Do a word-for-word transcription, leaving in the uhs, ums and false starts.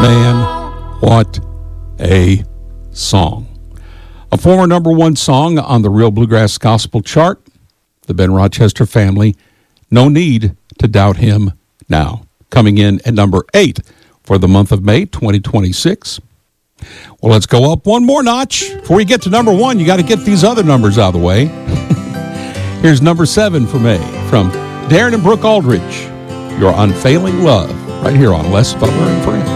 Man, what a song. A former number one song on the Real Bluegrass Gospel chart, the Ben Rochester Family, No Need to Doubt Him Now. Coming in at number eight for the month of May twenty twenty-six. Well, let's go up one more notch. Before we get to number one, you got to get these other numbers out of the way. Here's number seven for May from Darren and Brooke Aldridge, Your Unfailing Love, right here on Les Butler and Friends.